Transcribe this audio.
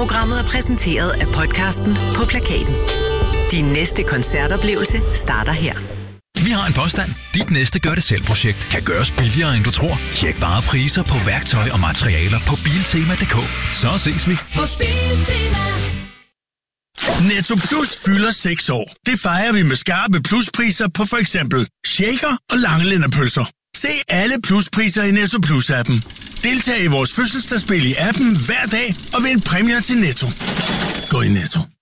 Programmet er præsenteret af podcasten På Plakaten. Din næste koncertoplevelse starter her. Vi har en påstand. Dit næste gør-det-selv-projekt kan gøres billigere, end du tror. Tjek bare priser på værktøj og materialer på Biltema.dk. Så ses vi. Hos Biltema. Netto Plus fylder 6 år. Det fejrer vi med skarpe pluspriser på for eksempel shaker og langelænderpølser. Se alle pluspriser i Netto Plus-appen. Deltag i vores fødselsdagsspil i appen hver dag og vind præmier til Netto. Gå i Netto.